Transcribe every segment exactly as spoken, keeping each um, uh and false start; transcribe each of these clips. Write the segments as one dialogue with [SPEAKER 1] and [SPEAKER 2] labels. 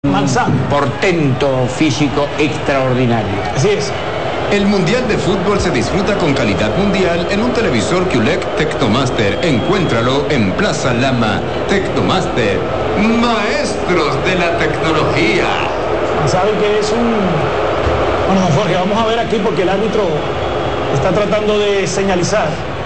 [SPEAKER 1] Manzano.
[SPEAKER 2] Portento físico extraordinario.
[SPEAKER 1] Así es.
[SPEAKER 3] El Mundial de Fútbol se disfruta con calidad mundial en un televisor Q L E D Tecnomaster. Encuéntralo en Plaza Lama. Tecnomaster, maestros de la tecnología.
[SPEAKER 1] Saben que es un... Bueno, don Jorge, vamos a ver aquí porque el árbitro está tratando de señalizar.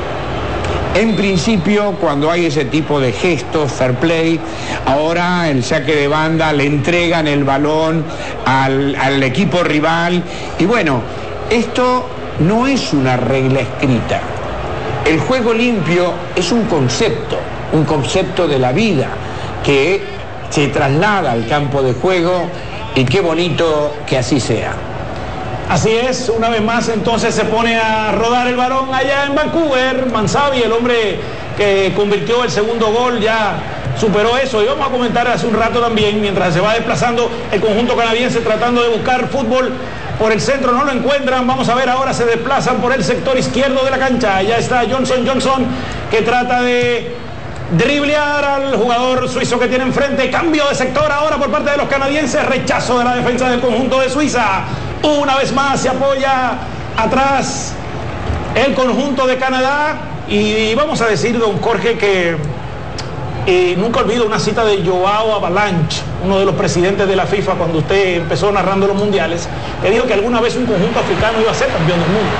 [SPEAKER 2] En principio, cuando hay ese tipo de gestos, fair play, ahora el saque de banda, le entregan el balón al, al equipo rival. Y bueno, esto no es una regla escrita. El juego limpio es un concepto, un concepto de la vida que se traslada al campo de juego, y qué bonito que así sea.
[SPEAKER 1] Así es, una vez más entonces se pone a rodar el balón allá en Vancouver. Mansavi, el hombre que convirtió el segundo gol, ya superó eso. Y vamos a comentar hace un rato también, mientras se va desplazando el conjunto canadiense tratando de buscar fútbol por el centro, no lo encuentran. Vamos a ver, ahora se desplazan por el sector izquierdo de la cancha. Allá está Johnson Johnson, que trata de driblear al jugador suizo que tiene enfrente. Cambio de sector ahora por parte de los canadienses. Rechazo de la defensa del conjunto de Suiza. Una vez más se apoya atrás el conjunto de Canadá. Y vamos a decir, don Jorge, que eh, nunca olvido una cita de Joao Avalanche, uno de los presidentes de la FIFA, cuando usted empezó narrando los mundiales, que dijo que alguna vez un conjunto africano iba a ser campeón del mundo.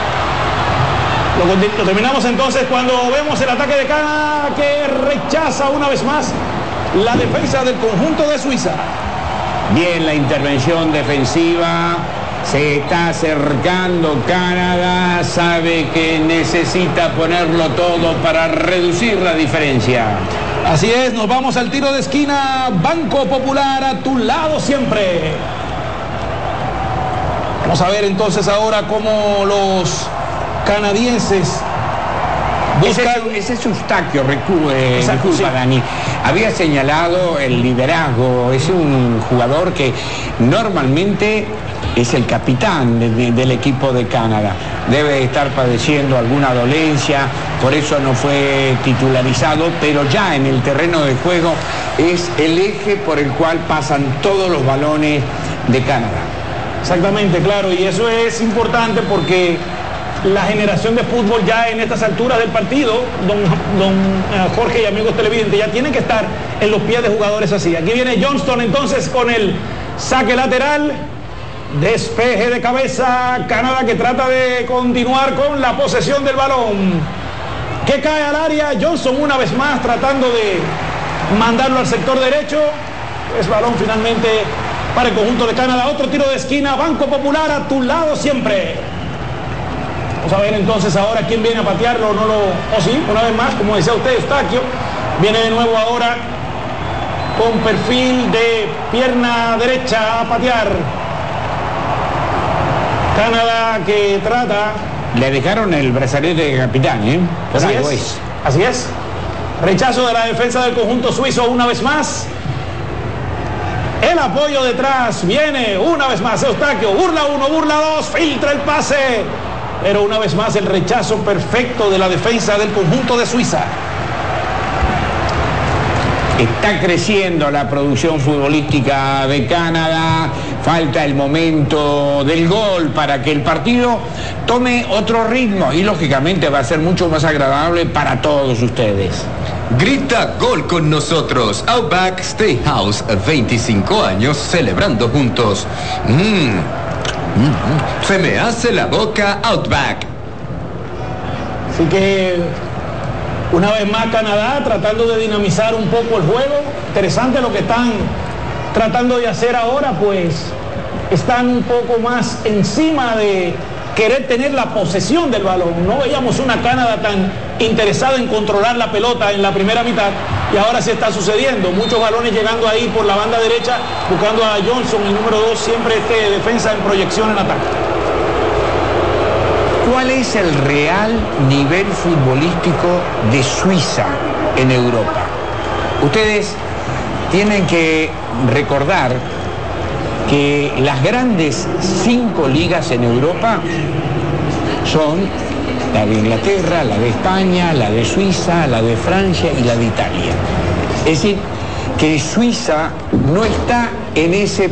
[SPEAKER 1] Lo, lo terminamos entonces cuando vemos el ataque de Canadá, que rechaza una vez más la defensa del conjunto de Suiza.
[SPEAKER 2] Bien la intervención defensiva. Se está acercando Canadá, sabe que necesita ponerlo todo para reducir la diferencia.
[SPEAKER 1] Así es, nos vamos al tiro de esquina. Banco Popular, a tu lado siempre. Vamos a ver entonces ahora cómo los canadienses buscan...
[SPEAKER 2] Ese, ese es Eustaquio, recuerde,
[SPEAKER 1] Exacto,
[SPEAKER 2] disculpa,
[SPEAKER 1] sí.
[SPEAKER 2] Dani. Había señalado el liderazgo. Es un jugador que normalmente es el capitán de, de, del equipo de Canadá. Debe estar padeciendo alguna dolencia, por eso no fue titularizado, pero ya en el terreno de juego es el eje por el cual pasan todos los balones de Canadá.
[SPEAKER 1] Exactamente, claro, y eso es importante porque la generación de fútbol ya en estas alturas del partido, don, don uh, Jorge y amigos televidentes, ya tienen que estar en los pies de jugadores así. Aquí viene Johnston entonces con el saque lateral. Despeje de cabeza, Canadá, que trata de continuar con la posesión del balón, que cae al área. Johnson una vez más tratando de mandarlo al sector derecho. Es balón finalmente para el conjunto de Canadá. Otro tiro de esquina. Banco Popular, a tu lado siempre. Vamos a ver entonces ahora quién viene a patearlo. No lo... O sí, una vez más, como decía usted, Eustaquio viene de nuevo ahora con perfil de pierna derecha a patear. Canadá, que trata...
[SPEAKER 2] Le dejaron el brazalete de capitán, ¿eh? Por
[SPEAKER 1] Así
[SPEAKER 2] algo
[SPEAKER 1] es,
[SPEAKER 2] es.
[SPEAKER 1] así es. Rechazo de la defensa del conjunto suizo una vez más. El apoyo detrás, viene una vez más Eustaquio, burla uno, burla dos, filtra el pase. Pero una vez más el rechazo perfecto de la defensa del conjunto de Suiza.
[SPEAKER 2] Está creciendo la producción futbolística de Canadá, falta el momento del gol para que el partido tome otro ritmo y lógicamente va a ser mucho más agradable para todos ustedes.
[SPEAKER 3] Grita gol con nosotros. Outback Steakhouse, veinticinco años celebrando juntos. Mm. Mm. Se me hace la boca Outback.
[SPEAKER 1] Así que una vez más Canadá tratando de dinamizar un poco el juego. Interesante lo que están tratando de hacer ahora, pues están un poco más encima de querer tener la posesión del balón. No veíamos una Canadá tan interesada en controlar la pelota en la primera mitad, y ahora sí está sucediendo. Muchos balones llegando ahí por la banda derecha, buscando a Johnson, el número dos, siempre este defensa en proyección en ataque.
[SPEAKER 2] ¿Cuál es el real nivel futbolístico de Suiza en Europa? Ustedes tienen que recordar que las grandes cinco ligas en Europa son la de Inglaterra, la de España, la de Suiza, la de Francia y la de Italia. Es decir, que Suiza no está en ese